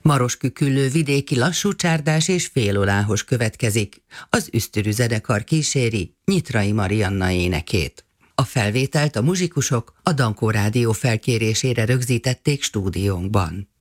Marosküküllő vidéki lassú csárdás és féloláhos következik. Az Üsztürű zenekar kíséri Nyitrai Marianna énekét. A felvételt a muzsikusok a Dankó Rádió felkérésére rögzítették stúdiónkban.